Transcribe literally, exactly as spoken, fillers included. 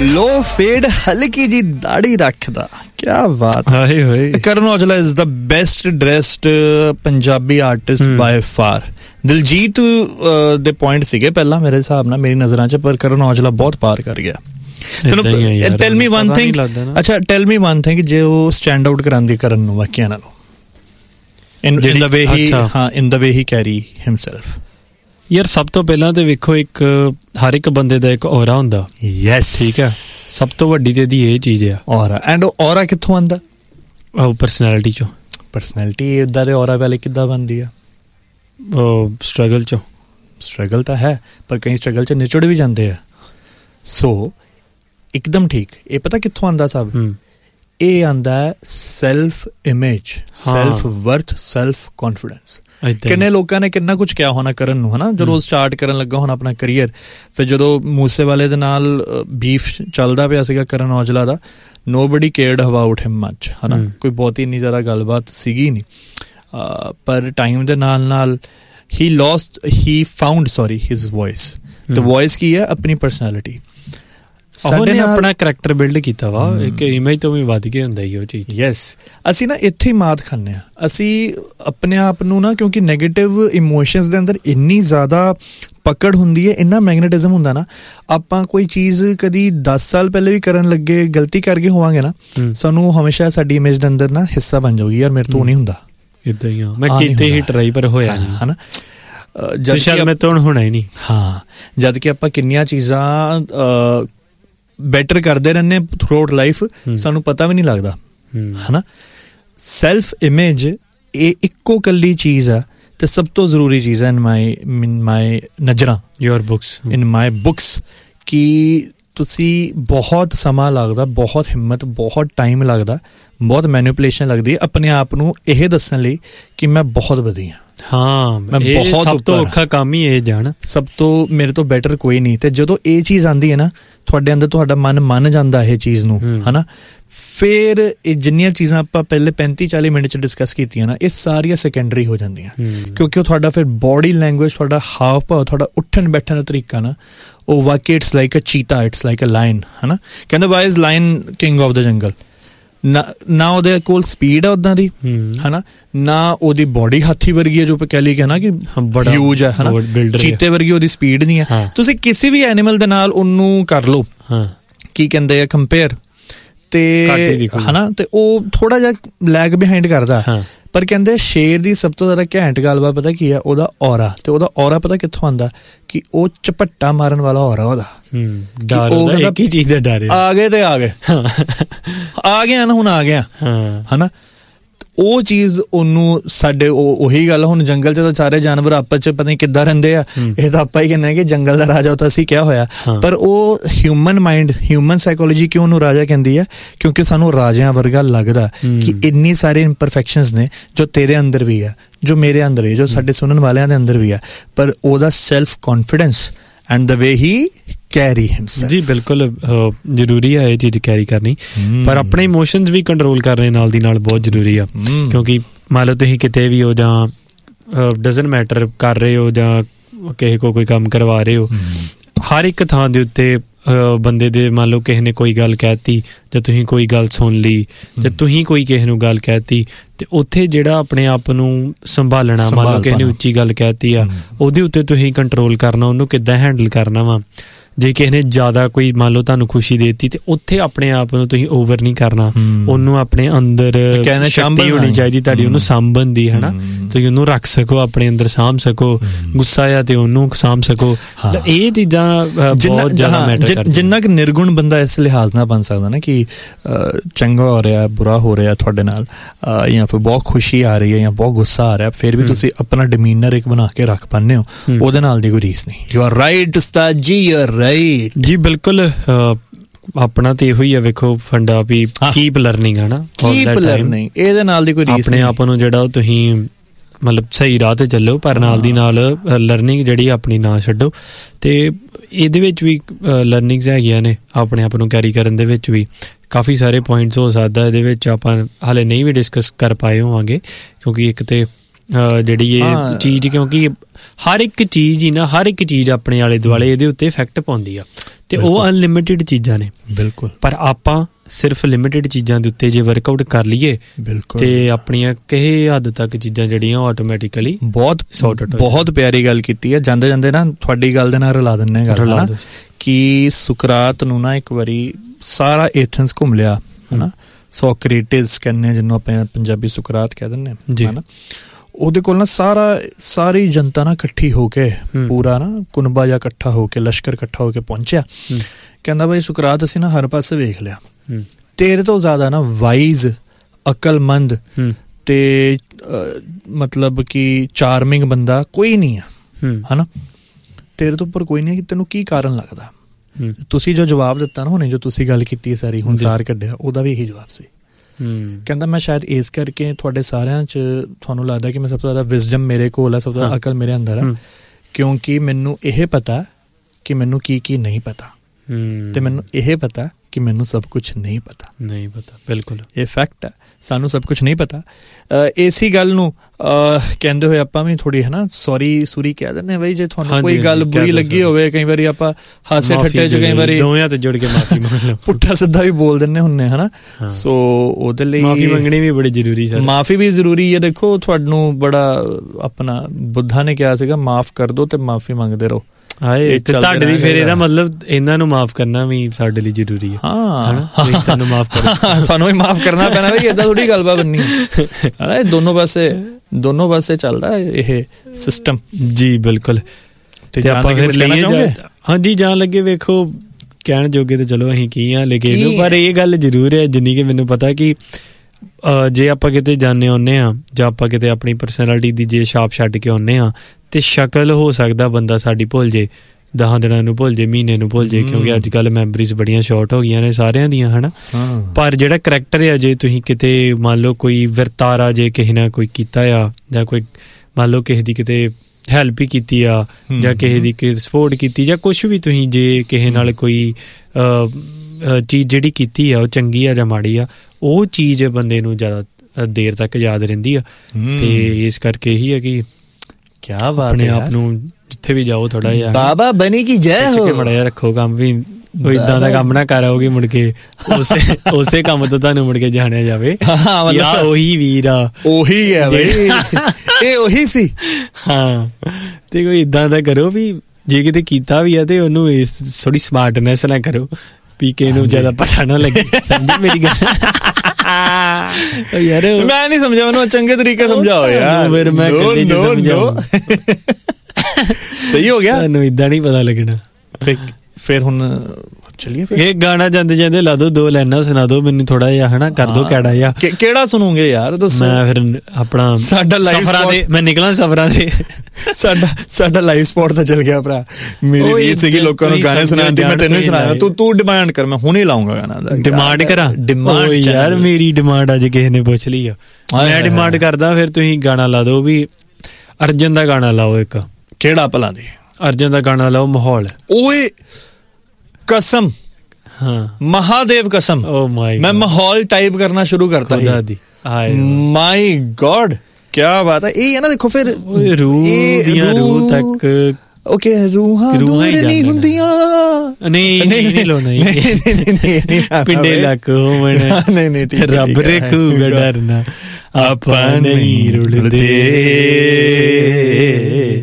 लो fade हल्की जी दाढ़ी रखदा, क्या बात है। Karan Aujla is the best dressed Punjabi artist by far. Diljit they point सीगे पहला मेरे हिसाब नाल मेरी नज़रां च, पर करण औजला बहुत पार कर गया। टेल मी वन थिंग, अच्छा टेल मी वन थिंग, जे वो स्टैंड आउट करांदी करण नूं बाकियां नालों इन द वे ही, हां in the way he carry himself. यार सब तो पहला तो वेखो, एक हर एक बंदे दा एक औरा हुंदा। यस, ठीक है, सब तो वड्डी ते दी ये चीज है औरा। एंड औरा कित्थों आंदा? ओ पर्सनैलिटी चो। पर्सनैलिटी इदां दे औरा वाले किद्दां बनदी है? ओ स्ट्रगल चो। स्ट्रगल तो है, पर कई स्ट्रगल च निचड़ भी जाते हैं। सो एकदम ठीक। ये पता कित्थों आंदा सब? ये आंदा है self image, self worth, self confidence. किन्ने लोगों ने कितना कुछ किया होना करन नूं, है ना, जो स्टार्ट करन लगा होना अपना करियर। फिर जो मूसे वाले दे नाल बीफ चलदा पिया सीगा करण औजला दा, no buddy cared about him much, है ना, कोई बहुत ही इन्नी ज़्यादा गलबात सीगी नहीं। Uh, पर टाइम दे नाल नाल he lost he found sorry his voice. तो वॉइस की है अपनी पर्सनैलिटी, ਉਹਨੇ ਆਪਣਾ ਕਰੈਕਟਰ ਬਿਲਡ ਕੀਤਾ ਵਾ, ਇੱਕ ਇਮੇਜ ਤੋਂ ਵੀ ਵੱਧ ਕੇ ਹੁੰਦਾ ਹੀ ਉਹ ਚੀਜ਼। ਯੈਸ, ਅਸੀਂ ਨਾ ਇੱਥੇ ਹੀ ਮਾਤ ਖਾਂਦੇ ਹਾਂ। ਅਸੀਂ ਆਪਣੇ ਆਪ ਨੂੰ ਨਾ, ਕਿਉਂਕਿ ਨੈਗੇਟਿਵ ਇਮੋਸ਼ਨਸ ਦੇ ਅੰਦਰ ਇੰਨੀ ਜ਼ਿਆਦਾ ਪਕੜ ਹੁੰਦੀ ਹੈ, ਇੰਨਾ ਮੈਗਨੇਟਿਜ਼ਮ ਹੁੰਦਾ ਨਾ, ਆਪਾਂ ਕੋਈ ਚੀਜ਼ ਕਦੀ ਦਸ ਸਾਲ ਪਹਿਲੇ ਵੀ ਕਰਨ ਲੱਗੇ ਗਲਤੀ ਕਰਕੇ ਹੋਵਾਂਗੇ ਨਾ, ਸਾਨੂੰ ਹਮੇਸ਼ਾ ਸਾਡੀ ਇਮੇਜ ਦੇ ਅੰਦਰ ਨਾ ਹਿੱਸਾ ਬਣ ਜਾਊਗੀ, ਯਾਰ ਮੇਰੇ ਤੋਂ ਨਹੀਂ ਹੁੰਦਾ। ਇਦਾਂ ਹੀ ਆ, ਮੈਂ ਕਿਤੇ ਹੀ ਟਰਾਈ ਪਰ ਹੋਇਆ ਨਹੀਂ, ਹੈ ਨਾ, ਜਦ ਮੈਂ ਤੋਂ ਹੋਣਾ ਹੀ ਨਹੀਂ। ਹਾਂ, ਜਦ ਕਿ ਆਪਾਂ ਕਿੰਨੀਆਂ ਚੀਜ਼ਾਂ ਬੈਟਰ ਕਰਦੇ ਰਹਿੰਦੇ ਥਰੂ ਆਊਟ ਲਾਈਫ, ਸਾਨੂੰ ਪਤਾ ਵੀ ਨਹੀਂ ਲੱਗਦਾ, ਹੈ ਨਾ। ਸੈਲਫ ਇਮੇਜ ਇਹ ਇੱਕੋ ਕੱਲੀ ਚੀਜ਼ ਆ, ਤੇ ਸਭ ਤੋਂ ਜ਼ਰੂਰੀ ਚੀਜ਼ ਹੈ ਇਨ ਮਾਈ ਇਨ ਮਾਈ ਨਜ਼ਰਾਂ, ਯੋਰ ਬੁੱਕਸ, ਇਨ ਮਾਈ ਬੁੱਕਸ, ਕਿ ਤੁਸੀਂ ਬਹੁਤ ਸਮਾਂ ਲੱਗਦਾ, ਬਹੁਤ ਹਿੰਮਤ, ਬਹੁਤ ਟਾਈਮ ਲੱਗਦਾ, ਬਹੁਤ ਮੈਨੀਪੂਲੇਸ਼ਨ ਲੱਗਦੀ ਹੈ ਆਪਣੇ ਆਪ ਨੂੰ ਇਹ ਦੱਸਣ ਲਈ ਕਿ ਮੈਂ ਬਹੁਤ ਵਧੀਆ। ਹਾਂ, ਮੈਂ ਬਹੁਤ ਸਭ ਤੋਂ ਔਖਾ ਕੰਮ ਹੀ ਇਹ ਜਾਣ, ਸਭ ਤੋਂ ਮੇਰੇ ਤੋਂ ਬੈਟਰ ਕੋਈ ਨਹੀਂ। ਤੇ ਜਦੋਂ ਇਹ ਚੀਜ਼ ਆਉਂਦੀ ਹੈ ਨਾ ਤੁਹਾਡੇ ਅੰਦਰ, ਤੁਹਾਡਾ ਮਨ ਮੰਨ ਜਾਂਦਾ ਇਹ ਚੀਜ਼ ਨੂੰ, ਹੈ ਨਾ, ਫਿਰ ਇਹ ਜਿੰਨੀਆਂ ਚੀਜ਼ਾਂ ਆਪਾਂ ਪਹਿਲੇ ਪੈਂਤੀ ਚਾਲੀ ਮਿੰਟ 'ਚ ਡਿਸਕਸ ਕੀਤੀਆਂ ਨਾ, ਇਹ ਸਾਰੀਆਂ ਸੈਕੰਡਰੀ ਹੋ ਜਾਂਦੀਆਂ, ਕਿਉਂਕਿ ਉਹ ਤੁਹਾਡਾ ਫਿਰ ਬੋਡੀ ਲੈਂਗੁਏਜ, ਤੁਹਾਡਾ ਹਾਵ ਭਾਵ, ਤੁਹਾਡਾ ਉੱਠਣ ਬੈਠਣ ਦਾ ਤਰੀਕਾ ਨਾ, ਉਹ ਵਾਕਈ it's like a ਚੀਤਾ, it's like a line, ਹੈ ਨਾ। ਕਹਿੰਦੇ Y is line king of the ਜੰਗਲ? ਨਾ ਨਾ ਉਹਦੇ ਕੋਲ ਸਪੀਡ ਆ ਉੱਦਾਂ ਦੀ, ਹੈ ਨਾ, ਨਾ ਉਹਦੀ ਬੋਡੀ ਹਾਥੀ ਵਰਗੀ ਹੈ, ਜੋ ਕਹਿ ਲਈ ਕਿ ਨਾ ਕਿ ਹਿਊਜ ਹੈ, ਹੈ ਨਾ, ਚੀਤੇ ਵਰਗੀ ਉਹਦੀ ਸਪੀਡ ਨਹੀਂ ਹੈ। ਤੁਸੀਂ ਕਿਸੇ ਵੀ ਐਨੀਮਲ ਦੇ ਨਾਲ ਉਹਨੂੰ ਕਰ ਲਓ, ਕੀ ਕਹਿੰਦੇ ਆ, ਕੰਪੇਅਰ, ਤੇ ਹੈ ਨਾ, ਤੇ ਉਹ ਥੋੜਾ ਜਿਹਾ ਲੈਗ ਬਿਹਾਈਂਡ ਕਰਦਾ। ਪਰ ਕਹਿੰਦੇ ਸ਼ੇਰ ਦੀ ਸਭ ਤੋਂ ਜ਼ਿਆਦਾ ਘੈਂਟ ਗੱਲਬਾਤ ਪਤਾ ਕੀ ਹੈ? ਉਹਦਾ ਔਰਾ। ਤੇ ਉਹਦਾ ਔਰਾ ਪਤਾ ਕਿੱਥੋਂ ਆਉਂਦਾ? ਕਿ ਉਹ ਝਪੱਟਾ ਮਾਰਨ ਵਾਲਾ ਔਰਾ ਉਹਦਾ। ਇੱਕ ਹੀ ਚੀਜ਼ ਦਾ ਡਰ, ਆ ਗਏ ਤੇ ਆ ਗਏ, ਆ ਗਿਆ ਨਾ, ਹੁਣ ਆ ਗਿਆ, ਹਨਾ। ਉਹ ਚੀਜ਼ ਉਹਨੂੰ ਸਾਡੇ ਉਹੀ ਗੱਲ, ਹੁਣ ਜੰਗਲ 'ਚ ਤਾਂ ਸਾਰੇ ਜਾਨਵਰ ਆਪਸ 'ਚ ਪਤਾ ਨਹੀਂ ਕਿੱਦਾਂ ਰਹਿੰਦੇ ਆ, ਇਹ ਤਾਂ ਆਪਾਂ ਹੀ ਕਹਿੰਦੇ ਕਿ ਜੰਗਲ ਦਾ ਰਾਜਾ ਤਾਂ ਅਸੀਂ ਕਿਹਾ ਹੋਇਆ, ਪਰ ਉਹ ਹਿਊਮਨ ਮਾਈਂਡ, ਹਿਊਮਨ ਸਾਈਕੋਲੋਜੀ ਕਿਉਂ ਉਹਨੂੰ ਰਾਜਾ ਕਹਿੰਦੀ ਹੈ? ਕਿਉਂਕਿ ਸਾਨੂੰ ਰਾਜਿਆਂ ਵਰਗਾ ਲੱਗਦਾ ਕਿ ਇੰਨੀ ਸਾਰੀ ਇੰਪਰਫੈਕਸ਼ਨਸ ਨੇ ਜੋ ਤੇਰੇ ਅੰਦਰ ਵੀ ਹੈ, ਜੋ ਮੇਰੇ ਅੰਦਰ ਵੀ, ਜੋ ਸਾਡੇ ਸੁਣਨ ਵਾਲਿਆਂ ਦੇ ਅੰਦਰ ਵੀ ਹੈ, ਪਰ ਉਹਦਾ self confidence and the way he carry himself. ਜੀ ਬਿਲਕੁਲ ਜ਼ਰੂਰੀ ਹੈ ਇਹ ਚੀਜ਼ ਕੈਰੀ ਕਰਨੀ, ਪਰ ਆਪਣੇ ਇਮੋਸ਼ਨਸ ਵੀ ਕੰਟਰੋਲ ਕਰਨੇ ਨਾਲ ਦੀ ਨਾਲ ਬਹੁਤ ਜ਼ਰੂਰੀ ਆ। ਕਿਉਂਕਿ ਮੰਨ ਲਓ ਤੁਸੀਂ ਕਿਤੇ ਵੀ ਹੋ, ਜਾਂ ਡਜ਼ਨਟ ਮੈਟਰ ਕਰ ਰਹੇ ਹੋ, ਜਾਂ ਕਿਸੇ ਕੋ ਕੋਈ ਕੰਮ ਕਰਵਾ ਰਹੇ ਹੋ, ਹਰ ਇੱਕ ਥਾਂ ਦੇ ਉੱਤੇ ਬੰਦੇ ਦੇ ਮੰਨ ਲਓ ਕਿਸੇ ਨੇ ਕੋਈ ਗੱਲ ਕਹਿਤੀ, ਜਾਂ ਤੁਸੀਂ ਕੋਈ ਗੱਲ ਸੁਣ ਲਈ, ਜਾਂ ਤੁਸੀਂ ਕੋਈ ਕਿਸੇ ਨੂੰ ਗੱਲ ਕਹਿਤੀ, ਤੇ ਉੱਥੇ ਜਿਹੜਾ ਆਪਣੇ ਆਪ ਨੂੰ ਸੰਭਾਲਣਾ, ਮੰਨ ਲਓ ਕਿਸੇ ਨੇ ਉੱਚੀ ਗੱਲ ਕਹਿਤੀ ਆ, ਉਹਦੇ ਉੱਤੇ ਤੁਸੀਂ ਕੰਟਰੋਲ ਕਰਨਾ, ਉਹਨੂੰ ਕਿੱਦਾਂ ਹੈਂਡਲ ਕਰਨਾ ਵਾ। ਜੇ ਕਿਸੇ ਨੇ ਜ਼ਿਆਦਾ ਕੋਈ ਮੰਨ ਲਓ ਤੁਹਾਨੂੰ ਖੁਸ਼ੀ ਦੇ ਦਿੱਤੀ, ਤੇ ਉੱਥੇ ਆਪਣੇ ਆਪ ਨੂੰ ਤੁਸੀਂ ਓਵਰ ਨਹੀਂ ਕਰਨਾ, ਉਹਨੂੰ ਆਪਣੇ ਅੰਦਰ ਸ਼ਕਤੀ ਹੋਣੀ ਚਾਹੀਦੀ ਤੁਹਾਡੀ ਉਹਨੂੰ ਸਾਂਭਣ ਦੀ, ਹੈ ਨਾ, ਤੁਸੀਂ ਉਹਨੂੰ ਰੱਖ ਸਕੋ ਆਪਣੇ ਅੰਦਰ, ਸਾਂਭ ਸਕੋ, ਗੁੱਸਾ ਆ ਤੇ ਉਹਨੂੰ ਸਾਂਭ ਸਕੋ। ਇਹ ਚੀਜ਼ਾਂ ਬਹੁਤ ਜ਼ਿਆਦਾ ਮੈਟਰ ਕਰਦੀਆਂ। ਜਿੰਨਾ ਕਿ ਨਿਰਗੁਣ ਬੰਦਾ ਇਸ ਲਿਹਾਜ਼ ਨਾਲ ਬਣ ਸਕਦਾ ਨਾ ਕਿ ਚੰਗਾ ਹੋ ਰਿਹਾ, ਬੁਰਾ ਹੋ ਰਿਹਾ ਤੁਹਾਡੇ ਨਾਲ, ਜਾਂ ਫਿਰ ਬਹੁਤ ਖੁਸ਼ੀ ਆ ਰਹੀ ਹੈ ਜਾਂ ਬਹੁਤ ਗੁੱਸਾ ਆ ਰਿਹਾ, ਫਿਰ ਵੀ ਤੁਸੀਂ ਆਪਣਾ ਡਿਮੀਨਰ ਇੱਕ ਬਣਾ ਕੇ ਰੱਖ ਪਾਉਂਦੇ ਹੋ, ਉਹਦੇ ਨਾਲ ਦੀ ਕੋਈ ਰੀਸ ਨਹੀਂ। ਯੂ ਆਰ ਰਾਈਟ ਉਸਤਾਦ ਜੀ, ਯੂ ਆਰ ਰਾਈਟ ਜੀ, ਬਿਲਕੁਲ। ਆਪਣਾ ਤੇ ਇਹੋ ਹੀ ਆ, ਵੇਖੋ ਫੰਡਾ ਵੀ ਕੀਪ ਲਰਨਿੰਗ, ਹੈ ਨਾ, ਕੀਪ ਲਰਨਿੰਗ, ਇਹਦੇ ਨਾਲ ਦੀ ਕੋਈ ਰੀਸ ਆਪਣੇ ਆਪ ਨੂੰ ਜਿਹੜਾ ਤੁਸੀਂ ਮਤਲਬ ਸਹੀ ਰਾਹ ਤੇ ਚੱਲੋ, ਪਰ ਨਾਲ ਦੀ ਨਾਲ ਲਰਨਿੰਗ ਜਿਹੜੀ ਆਪਣੀ ਨਾ ਛੱਡੋ। ਤੇ ਇਹਦੇ ਵਿੱਚ ਵੀ ਲਰਨਿੰਗਸ ਹੈਗੀਆਂ ਨੇ ਆਪਣੇ ਆਪ ਨੂੰ ਕੈਰੀ ਕਰਨ ਦੇ ਵਿੱਚ ਵੀ ਕਾਫੀ ਸਾਰੇ ਪੁਆਇੰਟਸ ਹੋ ਸਕਦਾ ਇਹਦੇ ਵਿੱਚ ਆਪਾਂ ਹਾਲੇ ਨਹੀਂ ਵੀ ਡਿਸਕਸ ਕਰ ਪਾਏ ਹੋਵਾਂਗੇ, ਕਿਉਂਕਿ ਇੱਕ ਤੇ ਜਿਹੜੀ ਇਹ ਚੀਜ਼, ਕਿਉਂਕਿ ਹਰ ਇੱਕ ਚੀਜ਼ ਹੀ ਨਾ, ਹਰ ਇੱਕ ਚੀਜ਼ ਆਪਣੇ ਆਲੇ ਦੁਆਲੇ ਇਹਦੇ ਉੱਤੇ ਇਫੈਕਟ ਪਾਉਂਦੀ ਆ। ਤੇ ਉਹ ਅਨਲਿਮਿਟਿਡ ਚੀਜ਼ਾਂ ਨੇ। ਬਿਲਕੁਲ। ਪਰ ਆਪਾਂ ਸਿਰਫ ਲਿਮਿਟਿਡ ਚੀਜ਼ਾਂ ਦੇ ਉੱਤੇ ਜੇ ਵਰਕਆਊਟ ਕਰ ਲਈਏ ਤੇ ਆਪਣੀਆਂ ਕਿਸੇ ਹੱਦ ਤੱਕ ਚੀਜ਼ਾਂ ਜਿਹੜੀਆਂ ਉਹ ਆਟੋਮੈਟਿਕਲੀ ਬਹੁਤ ਬਹੁਤ ਪਿਆਰੀ ਗੱਲ ਕੀਤੀ ਹੈ। ਜਾਂਦੇ ਜਾਂਦੇ ਨਾ ਤੁਹਾਡੀ ਗੱਲ ਦੇ ਨਾਲ ਰਲਾ ਦਿੰਦੇ ਗੱਲ ਕਿ ਸੁਕਰਾਤ ਨੂੰ ਨਾ ਇੱਕ ਵਾਰੀ ਸਾਰਾ ਏਥਨਸ ਘੁੰਮ ਲਿਆ ਹਨਾ, ਸੋਕਰੇਟਿਸ ਕਹਿੰਦੇ ਹਾਂ ਜਿਹਨੂੰ ਆਪਾਂ ਪੰਜਾਬੀ ਸੁਕਰਾਤ ਕਹਿ ਦਿੰਦੇ ਹਾਂ ਹਨਾ। ਉਹਦੇ ਕੋਲ ਨਾ ਸਾਰਾ ਸਾਰੀ ਜਨਤਾ ਨਾ ਇਕੱਠੀ ਹੋ ਕੇ ਪੂਰਾ ਨਾ ਕੁਨਬਾ ਜਿਹਾ ਇਕੱਠਾ ਹੋ ਕੇ ਲਸ਼ਕਰ ਇਕੱਠਾ ਹੋ ਕੇ ਪਹੁੰਚਿਆ। ਕਹਿੰਦਾ ਬਈ ਸੁਕਰਾਤ ਅਸੀਂ ਨਾ ਹਰ ਪਾਸੇ ਵੇਖ ਲਿਆ, ਤੇਰੇ ਤੋਂ ਜ਼ਿਆਦਾ ਨਾ ਵਾਈਜ਼ ਅਕਲਮੰਦ ਤੇ ਮਤਲਬ ਕਿ ਚਾਰਮਿੰਗ ਬੰਦਾ ਕੋਈ ਨਹੀਂ ਆ ਹਨਾ, ਤੇਰੇ ਤੋਂ ਉੱਪਰ ਕੋਈ ਨਹੀਂ ਕਿ ਤੈਨੂੰ ਕੀ ਕਾਰਨ ਲੱਗਦਾ। ਤੁਸੀਂ ਜੋ ਜਵਾਬ ਦਿੱਤਾ ਨਾ ਹੁਣੇ, ਜੋ ਤੁਸੀਂ ਗੱਲ ਕੀਤੀ ਸਾਰੀ ਹੁਣ ਸਾਰ ਕੱਢਿਆ, ਉਹਦਾ ਵੀ ਇਹੀ ਜਵਾਬ ਸੀ। ਕਹਿੰਦਾ ਮੈਂ ਸ਼ਾਇਦ ਇਸ ਕਰਕੇ ਤੁਹਾਡੇ ਸਾਰਿਆਂ 'ਚ ਤੁਹਾਨੂੰ ਲੱਗਦਾ ਕਿ ਮੈਂ ਸਭ ਤੋਂ ਜ਼ਿਆਦਾ ਵਿਜ਼ਡਮ ਮੇਰੇ ਕੋਲ ਹੈ, ਸਭ ਤੋਂ ਜ਼ਿਆਦਾ ਅਕਲ ਮੇਰੇ ਅੰਦਰ ਹੈ, ਕਿਉਂਕਿ ਮੈਨੂੰ ਇਹ ਪਤਾ ਕਿ ਮੈਨੂੰ ਕੀ ਕੀ ਨਹੀਂ ਪਤਾ ਤੇ ਮੈਨੂੰ ਇਹ ਪਤਾ ਕਿ ਮੈਨੂੰ ਸਭ ਕੁਛ ਨਹੀਂ ਪਤਾ ਨਹੀਂ ਪਤਾ ਬਿਲਕੁਲ ਇਹ ਫੈਕਟ ਹੈ, ਸਾਨੂੰ ਸਭ ਕੁਛ ਨਹੀਂ ਪਤਾ। ਇਸੀ ਗੱਲ ਨੂੰ ਕਹਿੰਦੇ ਹੋਏ ਆਪਾਂ ਵੀ ਥੋੜੀ ਹੈ ਨਾ ਸੌਰੀ ਸੂਰੀ ਕਹਿ ਦਿੰਦੇ ਬਈ ਜੇ ਤੁਹਾਨੂੰ ਕੋਈ ਗੱਲ ਬੁਰੀ ਲੱਗੀ ਹੋਵੇ, ਕਈ ਵਾਰੀ ਆਪਾਂ ਹਾਸੇ ਠੱਟੇ 'ਚ ਕਈ ਵਾਰੀ ਦੋਵੇਂ ਹੱਥ ਜੋੜ ਕੇ ਮਾਫੀ ਮੰਗ ਲਓ, ਪੁੱਠਾ ਸਿੱਧਾ ਵੀ ਬੋਲ ਦਿੰਦੇ ਹੁੰਦੇ ਹਨਾ। ਸੋ ਉਹਦੇ ਲਈ ਮਾਫੀ ਮੰਗਣੀ ਵੀ ਬੜੀ ਜ਼ਰੂਰੀ ਸਰ, ਮਾਫੀ ਵੀ ਜ਼ਰੂਰੀ ਹੈ। ਦੇਖੋ ਤੁਹਾਨੂੰ ਬੜਾ ਆਪਣਾ ਬੁੱਧਾ ਨੇ ਕਿਹਾ ਸੀਗਾ ਮਾਫ ਕਰ ਦੋ ਤੇ ਮਾਫੀ ਮੰਗਦੇ ਰਹੋ। ਹਾਏ ਤੇ ਤੁਹਾਡੇ ਲਈ ਫਿਰ ਇਹਦਾ ਮਤਲਬ ਇਹਨਾਂ ਨੂੰ ਮਾਫ ਕਰਨਾ ਵੀ ਸਾਡੇ ਲਈ ਜ਼ਰੂਰੀ ਹੈ। ਹਾਂ ਸਾਨੂੰ ਮਾਫ ਕਰੋ, ਸਾਨੂੰ ਵੀ ਮਾਫ ਕਰਨਾ ਪੈਣਾ ਬਈ, ਏਦਾਂ ਥੋੜੀ ਗੱਲਬਾਤ ਬਣਨੀ ਹੈ। ਦੋਨੋਂ ਪਾਸੇ ਦੋਨੋਂ ਪਾਸੇ ਚੱਲਦਾ ਇਹ ਸਿਸਟਮ। ਜੀ ਬਿਲਕੁਲ। ਤੇ ਆਪਾਂ ਫਿਰ ਲਈਏ ਹਾਂਜੀ ਜਾਣ ਲੱਗੇ ਵੇਖੋ ਕਹਿਣ ਜੋਗੇ ਤੇ ਚਲੋ ਅਸੀਂ ਕੀ ਆ, ਲੇਕਿਨ ਪਰ ਇਹ ਗੱਲ ਜ਼ਰੂਰ ਹੈ ਜਿੰਨੀ ਕਿ ਮੈਨੂੰ ਪਤਾ ਕਿ ਜੇ ਆਪਾਂ ਕਿਤੇ ਜਾਂਦੇ ਆਉਂਦੇ ਹਾਂ ਜਾਂ ਆਪਾਂ ਕਿਤੇ ਆਪਣੀ ਪਰਸਨੈਲਿਟੀ ਦੀ ਜੇ ਛਾਪ ਛੱਡ ਕੇ ਆਉਂਦੇ ਹਾਂ ਤੇ ਸ਼ਕਲ ਹੋ ਸਕਦਾ ਬੰਦਾ ਸਾਡੀ ਭੁੱਲ ਜੇ, ਦਸਾਂ ਦਿਨਾਂ ਨੂੰ ਭੁੱਲ ਜੇ, ਮਹੀਨੇ ਨੂੰ ਭੁੱਲ ਜੇ, ਕਿਉਂਕਿ ਅੱਜ ਕੱਲ੍ਹ ਮੈਮਰੀਜ਼ ਬੜੀਆਂ ਸ਼ਾਰਟ ਹੋ ਗਈਆਂ ਨੇ ਸਾਰਿਆਂ ਦੀਆਂ ਹੈ ਨਾ। ਪਰ ਜਿਹੜਾ ਕਰੈਕਟਰ ਆ ਜੇ ਤੁਸੀਂ ਕਿਤੇ ਮੰਨ ਲਓ ਕੋਈ ਵਰਤਾਰਾ ਜੇ ਕਿਸੇ ਨਾਲ ਕੋਈ ਕੀਤਾ ਆ ਜਾਂ ਕੋਈ ਮੰਨ ਲਓ ਕਿਸੇ ਦੀ ਕਿਤੇ ਹੈਲਪ ਹੀ ਕੀਤੀ ਆ ਜਾਂ ਕਿਸੇ ਦੀ ਸਪੋਰਟ ਕੀਤੀ ਜਾਂ ਕੁਛ ਵੀ ਤੁਸੀਂ ਜੇ ਕਿਸੇ ਨਾਲ ਕੋਈ ਚੀਜ਼ ਜਿਹੜੀ ਕੀਤੀ ਆ ਉਹ ਚੰਗੀ ਆ ਜਾਂ ਮਾੜੀ ਆ, ਉਹ ਚੀਜ਼ ਬੰਦੇ ਨੂੰ ਜ਼ਿਆਦਾ ਦੇਰ ਤੱਕ ਯਾਦ ਰਹਿੰਦੀ ਆ। ਤੇ ਇਸ ਕਰਕੇ ਇਹੀ ਹੈ ਕਿ ਕਿਆ ਬਾਤ ਆਪਣੇ ਆਪ ਨੂੰ ਜਿੱਥੇ ਵੀ ਜਾਓ ਥੋੜਾ ਜਿਹਾ ਬਾਬਾ ਬਣੀ ਕੀ ਜੈ ਹੋ ਮੜਾ ਜਿਹਾ ਰੱਖੋ, ਕੰਮ ਵੀ ਉਹ ਏਦਾਂ ਦਾ ਕੰਮ ਨਾ ਕਰ ਆਓਗੇ ਮੁੜ ਕੇ ਉਸੇ ਉਸੇ ਕੰਮ ਤੋਂ ਤੁਹਾਨੂੰ ਮੁੜ ਕੇ ਜਾਣਿਆ ਜਾਵੇ ਉਹੀ ਵੀਰ ਆ ਉਹੀ ਹੈ ਬਈ ਇਹ ਉਹੀ ਸੀ। ਹਾਂ ਤੇ ਕੋਈ ਏਦਾਂ ਦਾ ਕਰੋ ਵੀ ਜੇ ਕਿਤੇ ਕੀਤਾ ਵੀ ਆ ਤੇ ਉਹਨੂੰ ਇਸ ਥੋੜੀ ਸਮਾਰਟਨੈਸ ਨਾ ਕਰੋ ਵੀ ਕਿਸੇ ਨੂੰ ਜ਼ਿਆਦਾ ਪਤਾ ਨਾ ਲੱਗੇ। ਸਮਝੀ ਮੇਰੀ ਗੱਲ ਯਾਰ? ਮੈਂ ਨਹੀਂ ਸਮਝਿਆ, ਮੈਨੂੰ ਚੰਗੇ ਤਰੀਕੇ ਸਮਝਾਓ ਯਾਰ। ਫਿਰ ਮੈਂ ਕਿੰਨੇ ਚ ਸਮਝਾਉਂ ਸਹੀ ਹੋ ਗਿਆ, ਤੁਹਾਨੂੰ ਏਦਾਂ ਨਹੀਂ ਪਤਾ ਲੱਗਣਾ। ਫਿਰ ਹੁਣ ਚਲੀਏ ਫਿਰ ਇਹ ਗਾਣਾ ਜਾਂਦੇ ਜਾਂਦੇ ਲਾ ਦੋ, ਦੋ ਲਾਈਨਾਂ ਸੁਣਾ ਦੋ ਮੈਨੂੰ ਥੋੜਾ ਜਿਹਾ ਹਨਾ, ਕਰ ਦੋ ਕਿਹੜਾ ਜਿਹਾ। ਕਿਹੜਾ ਸੁਣੋਗੇ ਯਾਰ ਦੱਸੋ? ਮੈਂ ਫਿਰ ਆਪਣਾ ਸਾਡਾ ਲਾਈਵ ਸਫਰਾਂ ਤੇ ਮੈਂ ਨਿਕਲਾਂ ਸਫਰਾਂ ਤੇ ਸਾਡਾ ਸਾਡਾ ਲਾਈਵ ਸਪੌਟ ਤਾਂ ਚੱਲ ਗਿਆ ਭਰਾ। ਮੇਰੀ ਰੀਤ ਸੀਗੀ ਲੋਕਾਂ ਨੂੰ ਗਾਣੇ ਸੁਣਾਉਣ ਦੀ, ਮੈਂ ਤੈਨੂੰ ਸੁਣਾਇਆ, ਤੂੰ ਤੂੰ ਡਿਮਾਂਡ ਕਰ, ਮੈਂ ਹੁਣੇ ਲਾਉਂਗਾ ਗਾਣਾ ਦਾ। ਡਿਮਾਂਡ ਕਰਾਂ? ਡਿਮਾਂਡ ਯਾਰ ਮੇਰੀ ਡਿਮਾਂਡ ਅੱਜ ਕਿਸੇ ਨੇ ਪੁੱਛ ਲਈ ਆ, ਮੈਂ ਡਿਮਾਂਡ ਕਰਦਾ ਫਿਰ ਤੁਸੀਂ ਗਾਣਾ ਲਾ ਦੋ ਵੀ ਅਰਜਨ ਦਾ ਗਾਣਾ ਲਾਓ ਇੱਕ। ਕਿਹੜਾ ਭਲਾ ਦੀ? ਅਰਜਨ ਦਾ ਗਾਣਾ ਲਾਓ ਮਾਹੌਲ। ਓਏ कसम, हाँ महादेव कसम, oh my मैं माहौल टाइप करना शुरू करता ही। माय गॉड क्या बात है। ये है ना देखो फिर रूह दियां रूह तक ओके रूहां दूर नहीं हुंदियां नहीं नहीं लो नहीं पिंडे लक होवन नहीं नहीं रब रखूगा डरना आपा नहीं रुलदे